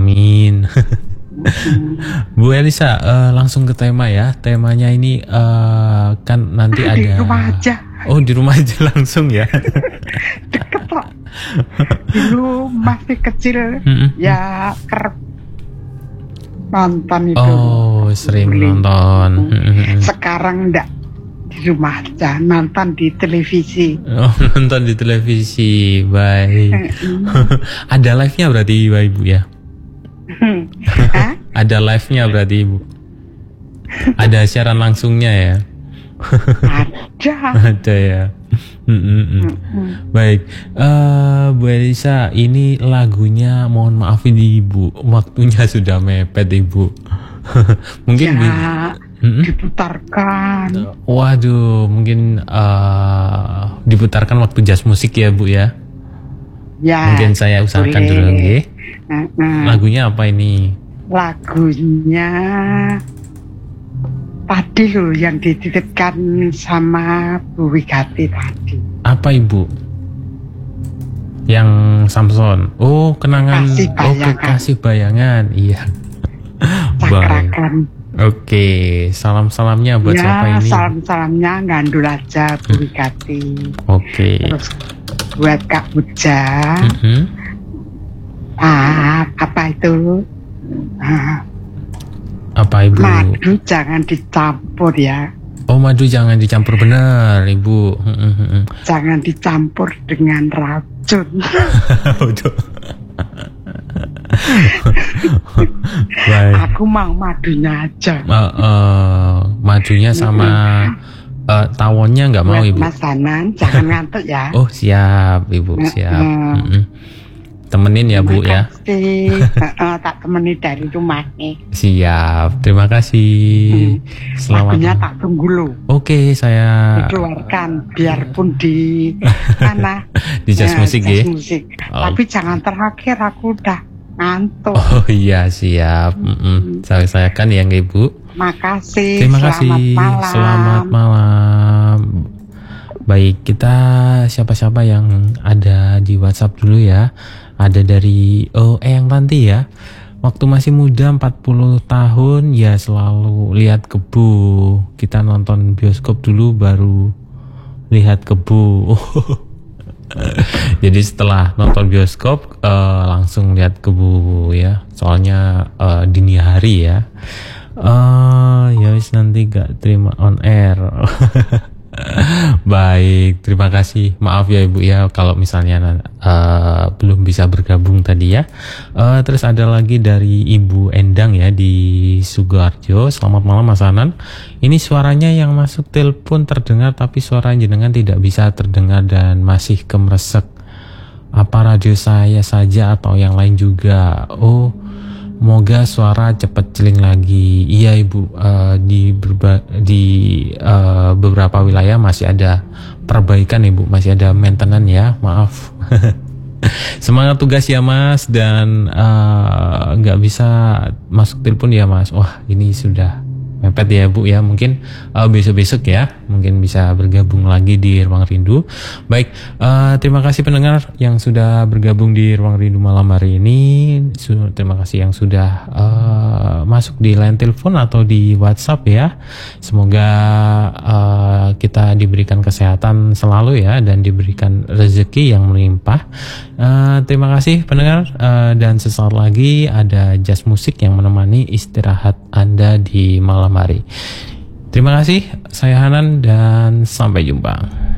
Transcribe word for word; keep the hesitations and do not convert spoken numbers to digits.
Amin. Bu Elisa, uh, langsung ke tema ya. Temanya ini uh, kan nanti ah, ada. Di rumah aja. Oh, di rumah aja langsung ya. Deket kok. Dulu masih kecil ya kerap nonton itu. Oh, sering Beli. nonton. Sekarang enggak, di rumah aja nonton di televisi. Oh, nonton di televisi. Baik. Ada live-nya berarti Ibu ya? Ada live-nya berarti Ibu. Ada siaran langsungnya ya? Ada. Ada ya. Baik, uh, Bu Elisa, ini lagunya mohon maaf ini Ibu, waktunya sudah mepet Ibu. Mungkin ya, bi- diputarkan. Waduh, mungkin uh, diputarkan waktu jazz musik ya Bu ya. Ya. Mungkin saya usahakan boleh. Dulu nggih. Uh-uh. Lagunya apa ini? Lagunya tadi loh yang dititipkan sama Bu Wigati tadi. Apa Ibu? Yang Samson. Oh, kenangan. Kasih oh, Kekasih Bayangan. Iya. Cakrakan. Oke, salam-salamnya buat ya, siapa ini? Salam-salamnya ngandul aja Bu Wigati. Oke. Terus buat Kak Puja. Mm-hmm. Ah, apa itu? Ah, apa Ibu? Madu jangan dicampur ya. Oh, madu jangan dicampur, benar Ibu. Jangan dicampur dengan racun. Aku mau madunya aja. Uh, uh, madunya sama uh, tawonnya nggak mau Ibu. Mas Hanan, jangan ngantuk ya. Oh siap Ibu, siap. Uh, Temenin ya Bu ya. Terima kasih. uh, tak temani dari rumah nih. Siap, terima kasih. Hmm. Selamat. Lagunya tak tunggu lo. Oke, saya dikeluarkan biarpun di mana di jazz ya, musik jazz ya. Musik. Oh. Tapi jangan terakhir, aku udah ngantuk. Oh iya siap. Mm-mm. Saya saya kan ya Ibu. Makasih. Terima Selamat kasih. Malam. Selamat malam. Baik, kita siapa-siapa yang ada di WhatsApp dulu ya. Ada dari oh Eyang Tanti ya. Waktu masih muda empat puluh tahun ya selalu lihat kebu. Kita nonton bioskop dulu baru lihat kebu. Jadi setelah nonton bioskop uh, langsung lihat kebu ya. Soalnya uh, dini hari ya. Uh, ya wis nanti gak terima on air. Baik, terima kasih. Maaf ya Ibu ya kalau misalnya uh, belum bisa bergabung tadi ya. Uh, terus ada lagi dari Ibu Endang ya di Sukoharjo. Selamat malam Mas Hanan. Ini suaranya yang masuk telepon terdengar tapi suara jenengan tidak bisa terdengar dan masih kemresek. Apa radio saya saja atau yang lain juga? Oh, moga suara cepat celing lagi. Iya Ibu, uh, di berba- di uh, beberapa wilayah masih ada perbaikan Ibu, masih ada maintenance ya. Maaf. Semangat tugas ya Mas, dan nggak uh, bisa masuk telepon ya Mas. Wah ini sudah mepet ya Bu ya. Mungkin uh, besok-besok ya mungkin bisa bergabung lagi di Ruang Rindu. Baik, uh, terima kasih pendengar yang sudah bergabung di Ruang Rindu malam hari ini. Terima kasih yang sudah uh, masuk di line telepon atau di WhatsApp ya. Semoga uh, kita diberikan kesehatan selalu ya dan diberikan rezeki yang melimpah. Uh, terima kasih pendengar, uh, dan sesaat lagi ada jazz musik yang menemani istirahat Anda di malam hari. Terima kasih, saya Hanan dan sampai jumpa.